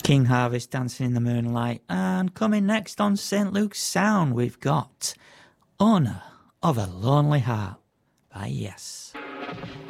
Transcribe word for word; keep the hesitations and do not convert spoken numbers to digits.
King Harvest, Dancing in the Moonlight. And coming next on Saint Luke's Sound, we've got Owner of a Lonely Heart by Yes.